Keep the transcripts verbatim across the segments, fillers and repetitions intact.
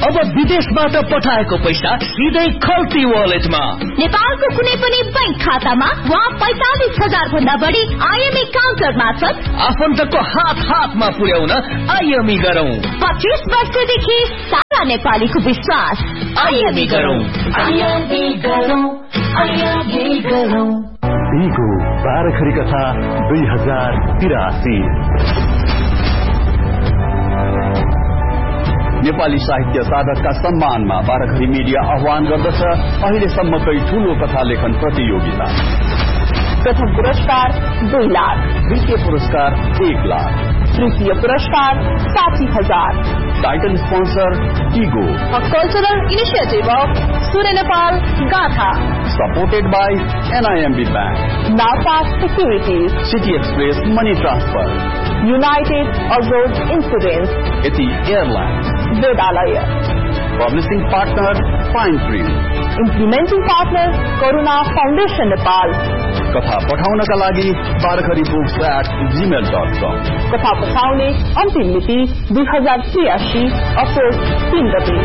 अब विदेशबाट पठाएको पैसा सिधै खल्ती वालेटमा। नेपालको कुनै पनि बैंक खातामा वा पैंतालिस हजार भन्दा बढी आइएमई काउन्टर मार्फत आफन्तको हात हातमा पुर्याउन आइएमई गरौं। पच्चीस वर्षदेखि सारा नेपालीको विश्वास। आइएमई गरौं, आइएमई गरौं, आइएमई गरौं। इगो बाह्रखरी कथा दुई हजार तिरासी। नेपाली साहित्य साधकका सम्मानमा बाह्रखरी मिडिया आह्वान गर्दछ अहिलेसम्मकै ठूलो कथा लेखन प्रतियोगिता। प्रथम पुरस्कार दुई लाख, द्वितीय पुरस्कार एक लाख, तृतीय पुरस्कार साठी हजार। Title sponsor Tigor, a cultural initiative of Surya Nepal Gatha, supported by N I M B Bank, Navta Securities, City Express Money Transfer, United Abroad Insurance, Eti Airlines, Vedalaya. Publishing partner Fine Print, Implementing partner Karuna Foundation Nepal. कथा पठाउनका लागि बाह्रखरी books at Gmail dot कम। कथा पठाउने अन्तिम मिति दुई हजार त्रियासी अप्रेल तीन गते।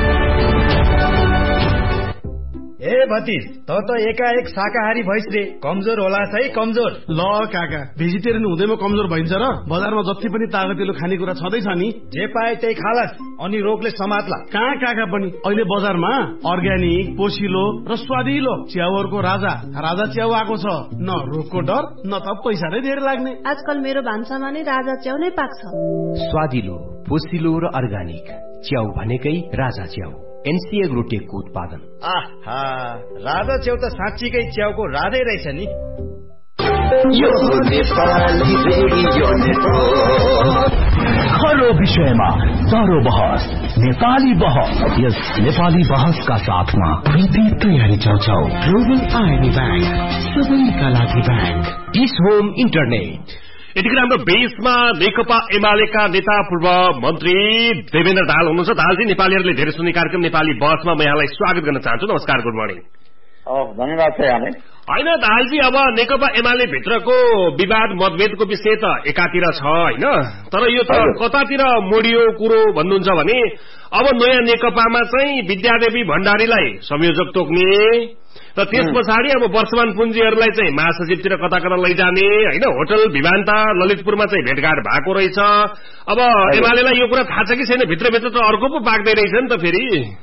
ए भतिज त त एकाएक शाकाहारी भइस रे, कमजोर होला है कमजोर। ल काका, भेजिटेरियन हुँदैमा कमजोर भइन्छ र? बजारमा जति पनि तागतिलो खानेकुरा छँदैछ नि, जे पाए त्यही खालास, अनि रोगले समात्ला। कहाँ काका पनि अहिले बजारमा अर्ग्यानिक, पोसिलो र स्वादिलो च्याउहरूको राजा राजा च्याउ आएको छ। न रोगको डर, न त पैसा नै धेरै लाग्ने। आजकल मेरो भान्सामा नै राजा च्याउ नै पाक्छ। स्वादिलो, पोसिलो र अर्ग्यानिक च्याउ भनेकै राजा च्याउ, एनसी एग्रोटेकको उत्पादन। आहा, राजा च्याउ त साँच्चीकै च्याउको राधै रहेछ नि। यो नेपाली रेडियो नेटवर्क, हर विषयमा चारो बहस, नेपाली बहस। यस नेपाली बहसका साथमा प्रीति तयारी चाउचाउ, ग्लोबल आइएमई ब्याङ्क, सबैका लागि ब्याङ्क, इस होम इन्टरनेट। यतिखेर हाम्रो बेसमा नेकपा एमालेका नेता पूर्व मन्त्री देवेन्द्र दाहाल हुनुहुन्छ। दाहालजी, नेपालीहरूले धेरै सुन्ने कार्यक्रम नेपाली बहसमा म यहाँलाई स्वागत गर्न चाहन्छु। नमस्कार, गुड मर्निङ। धन्यवाद छ यहाँले। होइन दाहालजी, अब नेकपा एमाले भित्रको विवाद मतभेदको विषय त एकातिर छ होइन, तर यो त कतातिर मोडियो कुरो भन्नुहुन्छ भने अब नयाँ नेकपामा चाहिँ विद्यादेवी भण्डारीलाई संयोजक तोक्ने र त्यस पछाडि अब वर्षमान पुञ्जीहरूलाई चाहिँ महासचिवतिर कता कता लैजाने होइन। होटल भिवान्ता ललितपुरमा चाहिँ भेटघाट भएको रहेछ। अब एमालेलाई यो कुरा थाहा छ कि छैन? भित्रभित्र त अर्को पो पाक्दै रहेछ नि त फेरि।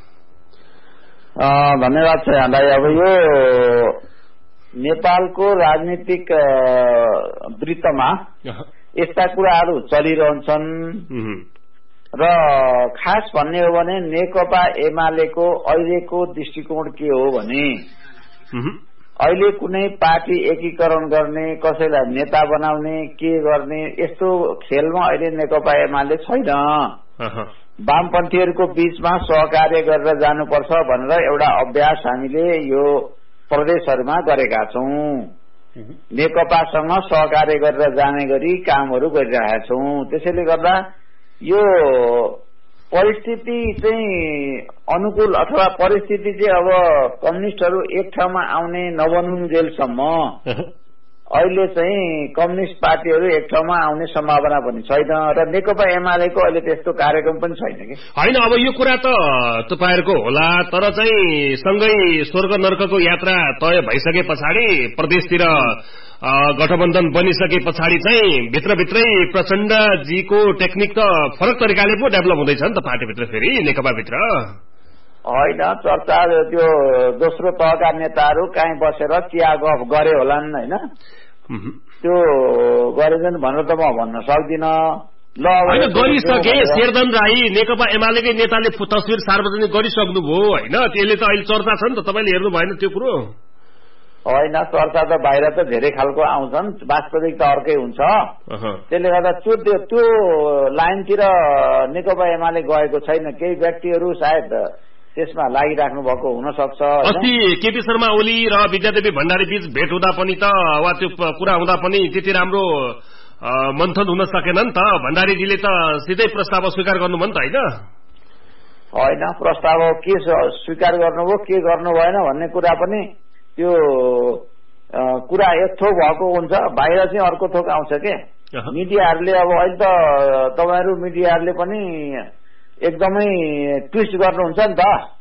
धन्यवाद छ यहाँलाई। अब यो नेपालको राजनीतिक वृत्तमा यस्ता कुराहरू चलिरहन्छन् र खास भन्ने हो भने नेकपा एमालेको अहिलेको दृष्टिकोण के हो भने अहिले कुनै पार्टी एकीकरण गर्ने, कसैलाई नेता बनाउने, के गर्ने, यस्तो खेलमा अहिले नेकपा एमाले छैन। वामपन्थीहरूको बीचमा सहकार्य गरेर जानुपर्छ भनेर एउटा अभ्यास हामीले यो प्रदेशहरूमा गरेका छौं। नेकपासँग सहकार्य गरेर जाने गरी कामहरू गरिरहेका छौं। त्यसैले गर्दा यो परिस्थिति चाहिँ अनुकूल अथवा परिस्थिति चाहिँ अब कम्युनिस्टहरू एक ठाउँमा आउने नबनुन्जेलसम्म अहिले चाहिँ कम्युनिस्ट पार्टीहरू एक ठाउँमा आउने सम्भावना पनि छैन र नेकपा एमालेको अहिले त्यस्तो कार्यक्रम पनि छैन कि होइन। अब यो कुरा त तपाईहरुको होला, तर चाहिँ सँगै स्वर्ग नर्कको यात्रा तय भइसके पछाडि प्रदेशतिर गठबन्धन बनिसके पछाडि चाहिँ भित्रभित्रै प्रचण्डजीको टेक्निक त फरक तरिकाले पो डेभलप हुँदैछ नि त पार्टीभित्र, फेरि नेकपाभित्र होइन। चर्चा त्यो दोस्रो तहका नेताहरू कहीँ बसेर चिया गफ गरे होलान् होइन, त्यो गरेछन् भनेर त म भन्न सक्दिनँ। ल होइन, गरिसके शेरधन राई नेकपा एमालेकै नेताले तस्विर सार्वजनिक गरिसक्नुभयो होइन, त्यसले त अहिले चर्चा छ नि त, तपाईँले हेर्नु भएन त्यो कुरो? होइन, चर्चा त बाहिर त धेरै खालको आउँछन्, वास्तविक त अर्कै हुन्छ। त्यसले गर्दा त्यो त्यो लाइनतिर नेकपा एमाले गएको छैन। केही व्यक्तिहरू सायद त्यसमा लागिराख्नु भएको हुन सक्छ। अस्ति केपी शर्मा ओली र विद्यादेवी भण्डारी बीच भेट हुँदा पनि त वा त्यो कुरा हुँदा पनि त्यति राम्रो मन्थन हुन सकेन नि त। भण्डारीजीले त सिधै प्रस्ताव स्वीकार गर्नुभयो नि त होइन? होइन, प्रस्ताव के स्वीकार गर्नुभयो के गर्नु भएन भन्ने कुरा पनि त्यो कुरा एक थोक भएको हुन्छ, बाहिर चाहिँ अर्को थोक आउँछ के। मिडियाहरूले अब अहिले त तपाईहरु मिडियाहरूले पनि एकदमै ट्विस्ट गर्नुहुन्छ नि त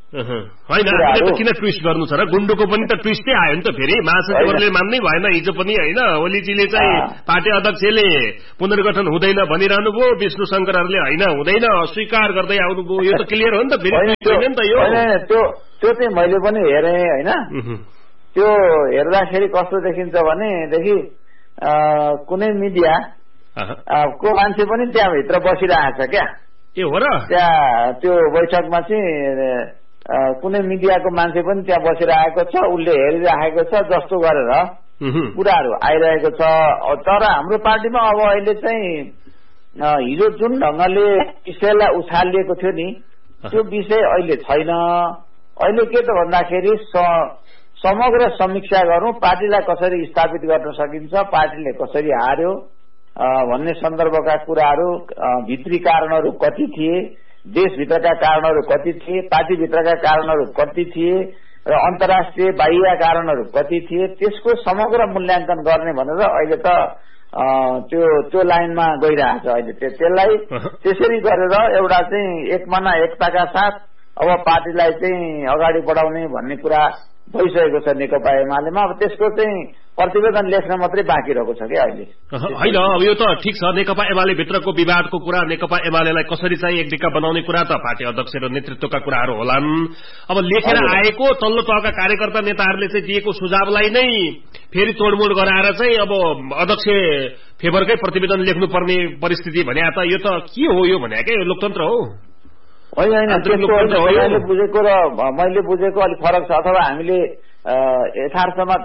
होइन किन ट्विस्ट गर्नु छ र गुण्डुको पनि त ट्विस्टै आयो नि त फेरि महासचिवहरूले मान्नै भएन हिजो पनि होइन ओलीजीले चाहिँ पार्टी अध्यक्षले पुनर्गठन हुँदैन भनिरहनु भयो विष्णु शंकरहरूले होइन हुँदैन अस्वीकार गर्दै आउनुभयो यो त क्लियर हो नि त फेरि होइन नि त यो त्यो त्यो चाहिँ मैले पनि हेरेँ होइन त्यो हेर्दाखेरि कस्तो देखिन्छ भनेदेखि कुनै मिडिया को मान्छे पनि त्यहाँभित्र बसिरहेको छ क्या ए हो र त्यहाँ त्यो बैठकमा चाहिँ कुनै मिडियाको मान्छे पनि त्यहाँ बसिरहेको छ उसले हेरिरहेको छ जस्तो गरेर कुराहरू आइरहेको छ तर हाम्रो पार्टीमा अब अहिले चाहिँ हिजो जुन ढंगले विषयलाई उछालिएको थियो नि त्यो विषय अहिले छैन अहिले के त भन्दाखेरि समग्र समीक्षा गरौं पार्टीलाई कसरी स्थापित गर्न सकिन्छ पार्टीले कसरी हार्यो भन्ने सन्दर्भका कुराहरू भित्री कारणहरू कति थिए देशभित्रका कारणहरू कति थिए पार्टीभित्रका कारणहरू कति थिए र अन्तर्राष्ट्रिय बाह्य कारणहरू कति थिए त्यसको समग्र मूल्याङ्कन गर्ने भनेर अहिले त त्यो त्यो लाइनमा गइरहेको छ अहिले त्यसलाई त्यसरी गरेर एउटा चाहिँ एकमना एकताका साथ अब पार्टीलाई चाहिँ अगाडि बढाउने भन्ने कुरा भइसकेको छ नेकपा एमालेमा अब त्यसको चाहिँ प्रतिवेदन लेख्न मात्रै बाँकी रहेको छ क्या अहिले होइन अब यो त ठिक छ नेकपा एमाले भित्रको विवादको कुरा नेकपा एमालेलाई कसरी चाहिँ एकडिक्का बनाउने कुरा त पार्टी अध्यक्ष र नेतृत्वका कुराहरू होलान् अब लेखेर आएको तल्लो तहका कार्यकर्ता नेताहरूले चाहिँ दिएको सुझावलाई नै फेरि तोडमोड गराएर चाहिँ अब अध्यक्ष फेभरकै प्रतिवेदन लेख्नुपर्ने परिस्थिति भने त यो त के हो यो भने के लोकतन्त्र हो होइन मैले बुझेको र मैले बुझेको अलिक फरक छ अथवा हामीले यथार्थमा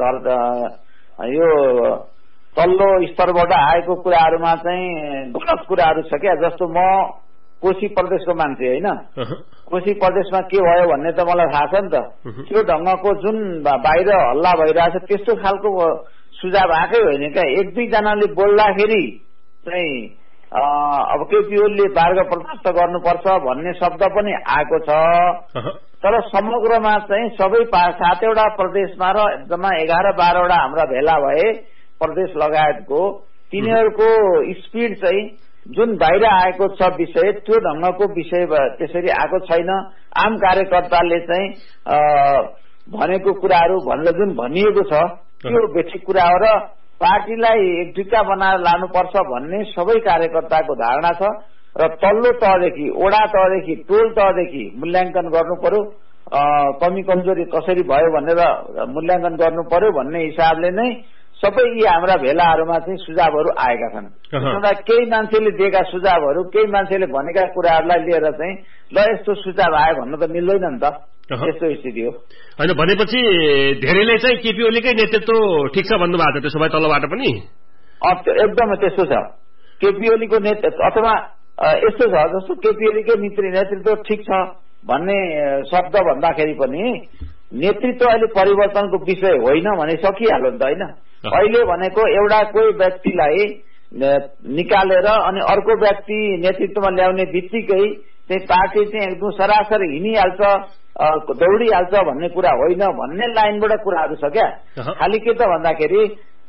यो तल्लो स्तरबाट आएको कुराहरूमा चाहिँ गलत कुराहरू छ क्या जस्तो म कोशी प्रदेशको मान्छे होइन कोशी प्रदेशमा के भयो भन्ने त मलाई थाहा छ नि त त्यो ढंगको जुन बाहिर हल्ला भइरहेछ त्यस्तो खालको सुझाव आएकै होइन क्या एक दुईजनाले बोल्दाखेरि चाहिँ अब केपी ओलीले मार्ग प्रशस्त गर्नुपर्छ भन्ने शब्द पनि आएको छ तर समग्रमा चाहिँ सबै सातवटा प्रदेशमा र जम्मा एघार बाह्रवटा हाम्रा भेला भए प्रदेश लगायतको तिनीहरूको स्पिड चाहिँ जुन बाहिर आएको छ विषय त्यो ढंगको विषय त्यसरी आएको छैन आम कार्यकर्ताले चाहिँ भनेको कुराहरू भनेर जुन भनिएको छ त्यो बेठिक कुरा हो र पार्टीलाई एकजुटा बनाएर लानुपर्छ भन्ने सबै कार्यकर्ताको धारणा छ र तल्लो तहदेखि ओडा तहदेखि टोल तहदेखि मूल्याङ्कन गर्नु पर्यो कमी कमजोरी कसरी भयो भनेर मूल्याङ्कन गर्नु पर्यो भन्ने हिसाबले नै सबै यी हाम्रा भेलाहरूमा चाहिँ सुझावहरू आएका छन् त्यसमा केही मान्छेले दिएका सुझावहरू केही मान्छेले भनेका कुराहरूलाई लिएर चाहिँ ल यस्तो सुझाव आयो भन्न त मिल्दैन नि त यस्तो स्थिति हो होइन भनेपछि धेरैले चाहिँ केपी ओलीकै नेतृत्व ठिक छ भन्नुभएको छ त्यसो भए तलबाट पनि एकदमै त्यस्तो छ केपी ओलीको नेतृत्व अथवा यस्तो छ जस्तो केपी ओलीकै नेतृत्व ठिक छ भन्ने शब्द भन्दाखेरि पनि नेतृत्व अहिले परिवर्तनको विषय होइन भने सकिहाल्यो नि त होइन अहिले भनेको एउटा कोही व्यक्तिलाई निकालेर अनि अर्को व्यक्ति नेतृत्वमा ल्याउने बित्तिकै चाहिँ पार्टी चाहिँ एकदम सरासर हिँडिहाल्छ दौडिहाल्छ भन्ने कुरा होइन भन्ने लाइनबाट कुराहरू छ क्या खालि के त भन्दाखेरि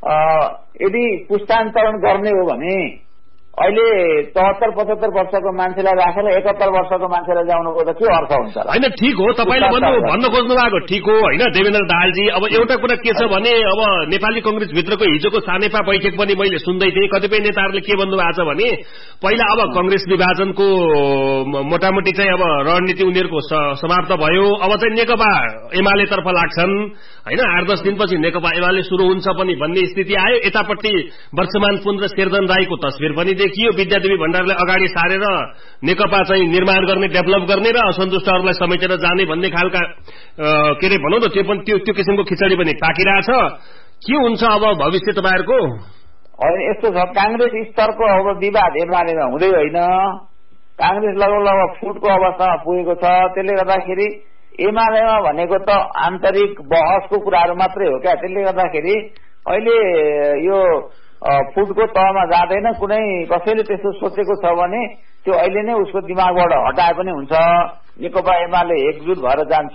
यदि पुस्तान्तरण गर्ने हो भने अहिले चौहत्तर पचहत्तर वर्षको मान्छेलाई राखेर एकहत्तर वर्षको मान्छेलाई ल्याउनुको त के अर्थ हुन्छ होइन ठिक हो तपाईँले भन्नु भन्न खोज्नु भएको ठिक हो होइन देवेन्द्र दाहालजी अब एउटा कुरा के छ भने अब नेपाली कंग्रेस भित्रको हिजोको सानेपा बैठक पनि मैले सुन्दै थिएँ कतिपय नेताहरूले के भन्नुभएको छ भने पहिला अब कंग्रेस विभाजनको मोटामोटी चाहिँ अब रणनीति उनीहरूको समाप्त भयो अब चाहिँ नेकपा एमाले तर्फ लाग्छन् होइन आठ दस दिनपछि नेकपा एमाले शुरू हुन्छ पनि भन्ने स्थिति आयो यतापट्टि वर्षमान पुन र शेरधन राईको तस्विर पनि देखियो विद्यादेवी भण्डारले अगाडि सारेर नेकपा चाहिँ निर्माण गर्ने डेभलप गर्ने र असन्तुष्टहरूलाई समेटेर जाने भन्ने खालका के अरे भनौँ न त्यो पनि त्यो त्यो किसिमको खिचडी पनि पाकिरहेछ के हुन्छ अब भविष्य तपाईँहरूको होइन यस्तो छ कांग्रेस स्तरको अब विवाद एमालेमा हुँदै होइन कांग्रेस लगभग लगभग फुटको अवस्थामा पुगेको छ त्यसले गर्दाखेरि एमालेमा भनेको त आन्तरिक बहसको कुराहरू मात्रै हो क्या त्यसले गर्दाखेरि अहिले यो फुटको तहमा जाँदैन कुनै कसैले त्यस्तो सोचेको छ भने त्यो अहिले नै उसको दिमागबाट हटाए पनि हुन्छ नेकपा एमाले एकजुट भएर जान्छ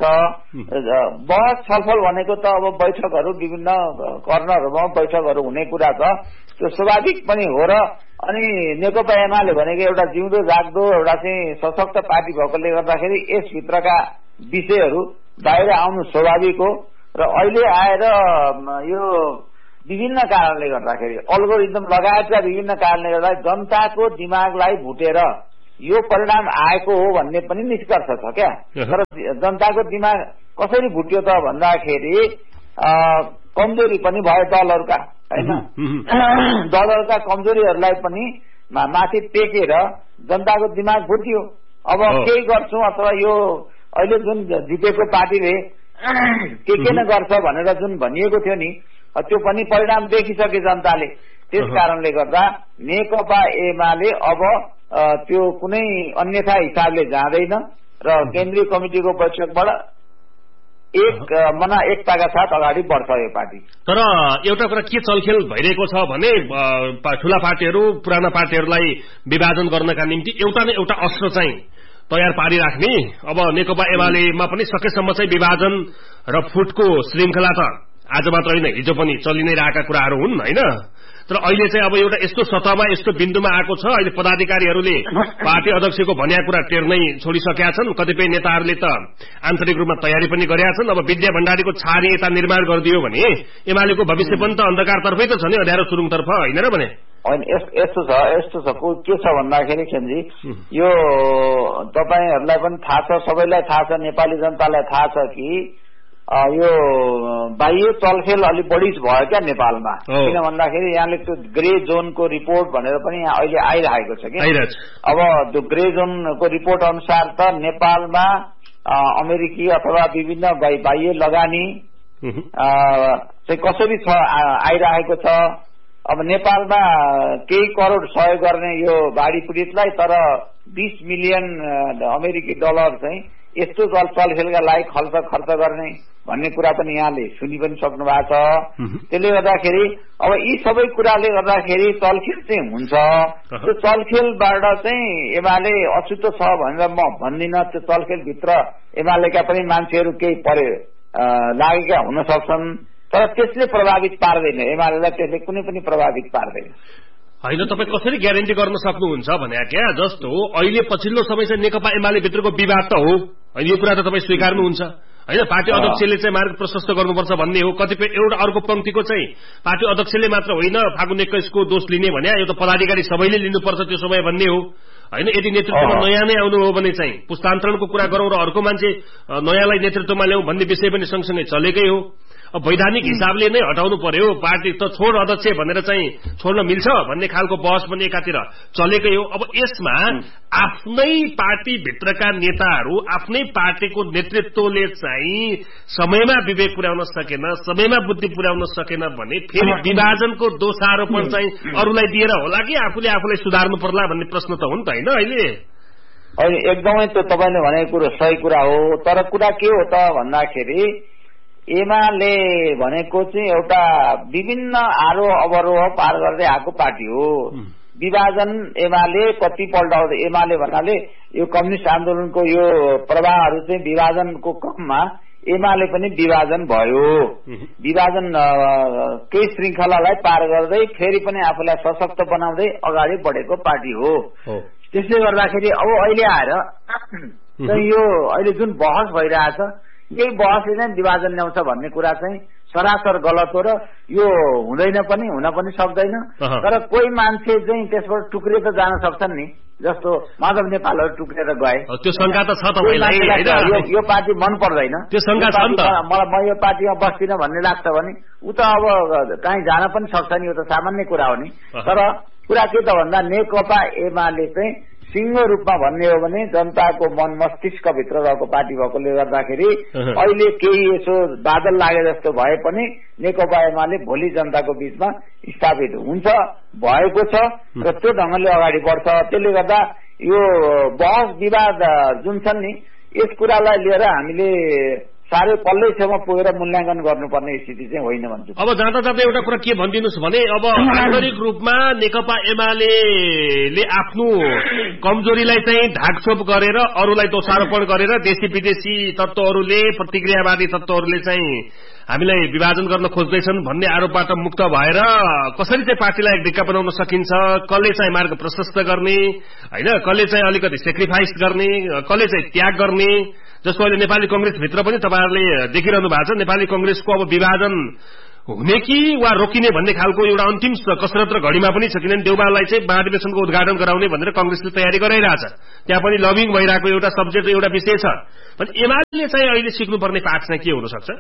बहस छलफल भनेको त अब बैठकहरू विभिन्न कर्नरहरूमा बैठकहरू हुने कुरा छ त्यो स्वाभाविक पनि हो र अनि नेकपा एमाले भनेको एउटा जिउँदो जाग्दो एउटा चाहिँ सशक्त पार्टी भएकोले गर्दाखेरि यसभित्रका विषयहरू बाहिर आउनु स्वाभाविक हो र अहिले आएर यो विभिन्न कारणले गर्दाखेरि अल्गोरिदम लगायतका विभिन्न कारणले गर्दा जनताको दिमागलाई भुटेर यो परिणाम आएको हो भन्ने पनि निष्कर्ष छ क्या। तर जनताको दिमाग कसरी भुट्यो त भन्दाखेरि कमजोरी पनि भयो दलहरूका होइन, दलहरूका कमजोरीहरूलाई पनि माथि टेकेर जनताको दिमाग भुट्यो। अब केही गर्छौं अथवा यो अहिले जुन जितेको पार्टीले के के न गर्छ भनेर जुन भनिएको थियो नि त्यो पनि परिणाम देखिसके जनताले। त्यस कारणले गर्दा नेकपा एमाले अब त्यो कुनै अन्यथा हिसाबले जाँदैन र केन्द्रीय कमिटिको बैठकबाट एक मना एकताका साथ अगाडि बढ्छ यो पार्टी। तर एउटा कुरा के चलखेल भइरहेको छ भने ठूला पार्टीहरू पुराना पार्टीहरूलाई विभाजन गर्नका निम्ति एउटा न एउटा अस्त्र चाहिँ तयार पारिराख्ने। अब नेकपा एमालेमा पनि सकेसम्म चाहिँ विभाजन र फुटको श्रृंखला त आज मात्र होइन हिजो पनि चलि नै रहेका कुराहरू हुन् होइन। तर अहिले चाहिँ अब एउटा यस्तो सतहमा यस्तो बिन्दुमा आएको छ अहिले पदाधिकारीहरूले पार्टी अध्यक्षको भन्या कुरा टेर्नै छोडिसकेका छन्। कतिपय नेताहरूले त आन्तरिक रूपमा तयारी पनि गरेका छन्। अब विद्या भण्डारीको छारी यता निर्माण गरिदियो भने एमालेको भविष्य पनि त अन्धकारतर्फै त छ नि, अँध्यारो सुरुङतर्फ होइन र भने। होइन यस्तो छ यस्तो छ के छ भन्दाखेरि खेमजी यो तपाईहरूलाई पनि थाहा छ, सबैलाई थाहा छ, नेपाली जनतालाई थाहा छ कि यो बाह्य चलखेल अलिक बढी भयो क्या नेपालमा। किन भन्दाखेरि यहाँले त्यो ग्रे जोनको रिपोर्ट भनेर पनि यहाँ अहिले आइरहेको छ कि अब त्यो ग्रे जोनको रिपोर्ट अनुसार त नेपालमा अमेरिकी अथवा विभिन्न बाह्य लगानी चाहिँ कसरी छ आइरहेको छ। अब नेपालमा केही करोड सहयोग गर्ने यो बाढी पीडितलाई तर बीस मिलियन अमेरिकी डलर चाहिँ यस्तो चल चलखेलका लागि खर्च खर्च गर्ने भन्ने कुरा पनि यहाँले सुनि पनि सक्नु भएको छ। त्यसले गर्दाखेरि अब यी सबै कुराले गर्दाखेरि चलखेल चाहिँ हुन्छ। त्यो चलखेलबाट चाहिँ एमाले अछुतो छ भनेर म भन्दिनँ। त्यो चलखेलभित्र एमालेका पनि मान्छेहरू केही परे लागेका हुन सक्छन् तर त्यसले प्रभावित पार्दैन एमालेलाई, त्यसले कुनै पनि प्रभावित पार्दैन। होइन तपाईँ कसरी ग्यारेन्टी गर्न सक्नुहुन्छ भने क्या जस्तो अहिले पछिल्लो समय चाहिँ नेकपा एमाले भित्रको विवाद त हो होइन, यो कुरा त तपाईँ स्वीकार्नुहुन्छ होइन। पार्टी अध्यक्षले चाहिँ मार्ग प्रशस्त गर्नुपर्छ भन्ने हो। कतिपय एउटा अर्को पंक्तिको चाहिँ पार्टी अध्यक्षले मात्र होइन फागुन एक्काइसको दोष लिने भने यो त पदाधिकारी सबैले लिनुपर्छ त्यो समय भन्ने हो होइन। यदि नेतृत्वमा नयाँ नै आउनु हो भने चाहिँ पुस्तान्तरणको कुरा गरौँ र अर्को मान्छे नयाँलाई नेतृत्वमा ल्याउँ भन्ने विषय पनि सँगसँगै चलेकै हो। अब वैधानिक हिसाबले नै हटाउनु पर्यो, पार्टी त छोड अध्यक्ष भनेर चाहिँ छोड्न मिल्छ भन्ने खालको बहस पनि एकातिर चलेकै हो। अब यसमा आफ्नै पार्टीभित्रका नेताहरू आफ्नै पार्टीको नेतृत्वले चाहिँ समयमा विवेक पुर्याउन सकेन, समयमा बुद्धि पुर्याउन सकेन भने फेरि विभाजनको दोषारोपण चाहिँ अरूलाई दिएर होला कि आफूले आफूलाई सुधार्नु पर्ला भन्ने प्रश्न त हो नि त होइन अहिले। अहिले एकदमै त्यो तपाईँले भनेको कुरो सही कुरा हो। तर कुरा के हो त भन्दाखेरि एमाले भनेको चाहिँ एउटा विभिन्न आरोह अवरोह पार गर्दै आएको पार्टी हो। विभाजन एमाले कतिपल्ट एमाले भन्नाले यो कम्युनिस्ट आन्दोलनको यो प्रवाहहरू चाहिँ विभाजनको क्रममा एमाले पनि विभाजन भयो। विभाजन केही श्रृंखलालाई पार गर्दै फेरि पनि आफूलाई सशक्त बनाउँदै अगाडि बढेको पार्टी हो। त्यसले गर्दाखेरि अब अहिले आएर यो अहिले जुन बहस भइरहेछ यही बहसले नै विभाजन ल्याउँछ भन्ने कुरा चाहिँ सरासर गलत हो र यो हुँदैन पनि हुन पनि सक्दैन। तर कोही मान्छे चाहिँ त्यसबाट टुक्रिएर त जान सक्छन् नि, जस्तो माधव नेपालहरू टुक्रेर गए। त्यो शंका त छ तपाईलाई हैन, यो पार्टी मन पर्दैन, त्यो शंका छ नि त, मलाई म यो पार्टीमा बस्दिन भन्ने लाग्छ भने उ त अब कहीँ जान पनि सक्छ नि, यो त सामान्य कुरा हो नि। तर कुरा के त भन्दा नेकपा एमाले चाहिँ सिंह रूपमा भन्ने हो भने जनताको मन मस्तिष्क भित्र रहेको पार्टी भएकोले गर्दाखेरि अहिले केही यसो बादल लागे जस्तो भए पनि नेकपा एमाले भोलि जनताको बीचमा स्थापित हुन्छ, भएको छ र त्यो ढंगले अगाडि बढ्छ। त्यसले गर्दा यो बहस विवाद जुन छन् नि यस कुरालाई लिएर हामीले साह्रै पल्लैसम्म पुगेर मूल्याङ्कन गर्नुपर्ने स्थिति चाहिँ होइन भन्छु। अब जाँदा जाँदा एउटा कुरा के भनिदिनुहोस् भने अब आन्तरिक रूपमा नेकपा एमाले आफ्नो कमजोरीलाई चाहिँ ढाकछोप गरेर अरूलाई दोषारोपण गरेर देशी विदेशी तत्त्वहरूले प्रतिक्रियावादी तत्त्वहरूले चाहिँ हामीलाई विभाजन गर्न खोज्दैछन् भन्ने आरोपबाट मुक्त भएर कसरी चाहिँ पार्टीलाई एक ढिक्का बनाउन सकिन्छ, कसले चाहिँ मार्ग प्रशस्त गर्ने होइन, कसले चाहिँ अलिकति सेक्रिफाइस गर्ने, कसले चाहिँ त्याग गर्ने, जसको अहिले नेपाली कंग्रेसभित्र पनि तपाईँहरूले देखिरहनु भएको छ। नेपाली कंग्रेसको अब विभाजन हुने कि वा रोकिने भन्ने खालको एउटा अन्तिम कसरत र घडीमा पनि छ, किनभने देउबालाई चाहिँ महाधिवेशनको उद्घाटन गराउने भनेर कंग्रेसले तयारी गराइरहेछ। त्यहाँ पनि लबिङ भइरहेको एउटा सब्जेक्ट एउटा विषय छ। भने एमाले चाहिँ अहिले सिक्नुपर्ने पाठ चाहिँ के हुन सक्छ?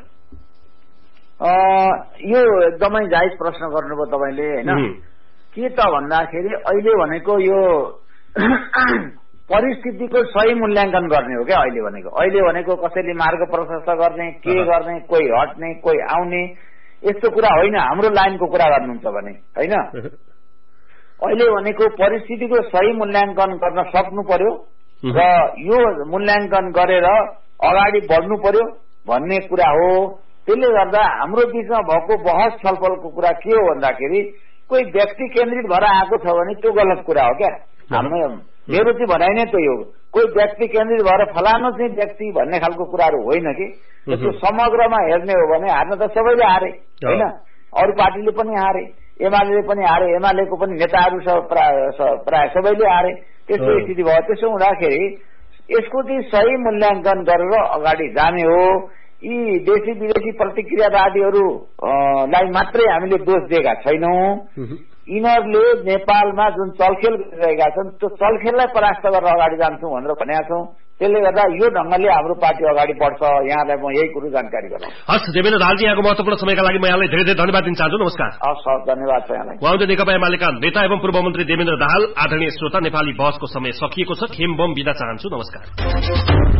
यो एकदमै जायज प्रश्न गर्नुभयो तपाईँले होइन। के त भन्दाखेरि अहिले भनेको यो परिस्थितिको सही मूल्याङ्कन गर्ने हो क्या अहिले भनेको। अहिले भनेको कसैले मार्ग प्रशस्त गर्ने, के गर्ने, कोही हट्ने, कोही आउने, यस्तो कुरा होइन। हाम्रो लाइनको कुरा गर्नुहुन्छ भने होइन, अहिले भनेको परिस्थितिको सही मूल्याङ्कन गर्न सक्नु पर्यो र यो मूल्याङ्कन गरेर अगाडि बढ्नु पर्यो भन्ने कुरा हो। त्यसले गर्दा हाम्रो बीचमा भएको बहस छलफलको कुरा के हो भन्दाखेरि कोही व्यक्ति केन्द्रित भएर आएको छ भने त्यो गलत कुरा हो क्या। हाम्रो मेरो चाहिँ भनाइ नै त्यही हो। कोही व्यक्ति केन्द्रित भएर फलानु चाहिँ व्यक्ति भन्ने खालको कुराहरू होइन कि। त्यो समग्रमा हेर्ने हो भने हार्न त सबैले हारे होइन, अरू पार्टीले पनि हारे, एमाले पनि हारे, एमालेको पनि नेताहरू प्राय सबैले हारे। त्यस्तो स्थिति भयो। त्यसो हुँदाखेरि यसको चाहिँ सही मूल्याङ्कन गरेर अगाडि जाने हो। यी देशी विदेशी प्रतिक्रियावादीहरूलाई मात्रै हामीले दोष दिएका छैनौं। यिनीहरूले नेपालमा जुन चलखेल गरिरहेका छन् त्यो चलखेललाई परास्त गरेर अगाडि जान्छौं भनेर भनेका छौं। त्यसले गर्दा यो ढंगले हाम्रो पार्टी अगाडि बढ्छ। यहाँलाई म यही कुरो जानकारी गराउँछु। हस् देवेन्द्र दाहालजी, यहाँको महत्वपूर्ण समयका लागि म यहाँलाई धेरै धेरै धन्यवाद दिन चाहन्छु। नमस्कार। हस् हस्, धन्यवाद छ यहाँलाई। उहाँ नेकपा एमालेका नेता एवं पूर्व मन्त्री देवेन्द्र दाहाल। आदरणीय श्रोता, नेपाली बहसको समय सकिएको छ। खेम बम बिदा चाहन्छु। नमस्कार।